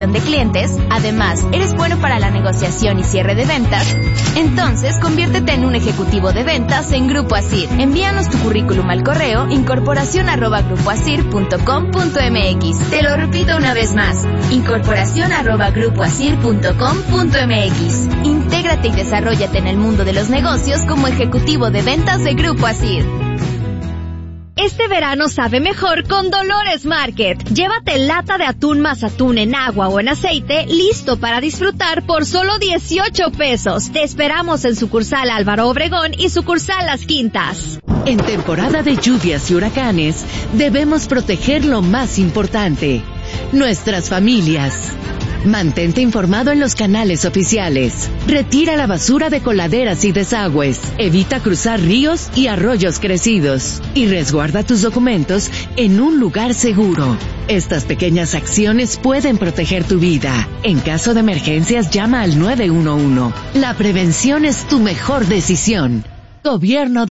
de clientes, además, eres bueno para la negociación y cierre de ventas, entonces conviértete en un ejecutivo de ventas en Grupo Asir. Envíanos tu currículum al correo incorporacion@grupoasir.com.mx. Te lo repito una vez más, incorporacion@grupoasir.com.mx. Intégrate y desarróllate en el mundo de los negocios como ejecutivo de ventas de Grupo Asir. Este verano sabe mejor con Dolores Market. Llévate lata de atún más atún en agua o en aceite, listo para disfrutar por solo 18 pesos. Te esperamos en sucursal Álvaro Obregón y sucursal Las Quintas. En temporada de lluvias y huracanes, debemos proteger lo más importante, nuestras familias. Mantente informado en los canales oficiales. Retira la basura de coladeras y desagües. Evita cruzar ríos y arroyos crecidos. Y resguarda tus documentos en un lugar seguro. Estas pequeñas acciones pueden proteger tu vida. En caso de emergencias, llama al 911. La prevención es tu mejor decisión. Gobierno